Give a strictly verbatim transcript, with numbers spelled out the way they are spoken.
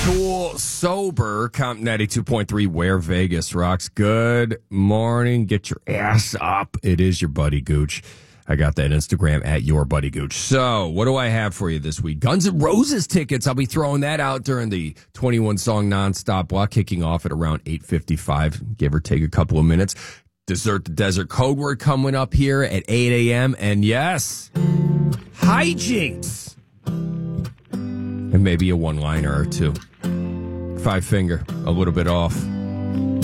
Tool Sober, Comp ninety-two point three, where Vegas rocks. Good morning. Get your ass up. It is your buddy Gooch. I got that Instagram at your buddy Gooch. So, what do I have for you this week? Guns N' Roses tickets. I'll be throwing that out during the twenty-one song nonstop block, kicking off at around eight fifty-five, give or take a couple of minutes. Desert the Desert code word coming up here at eight a.m. And yes, hijinks. And maybe a one-liner or two. Five finger, a little bit off.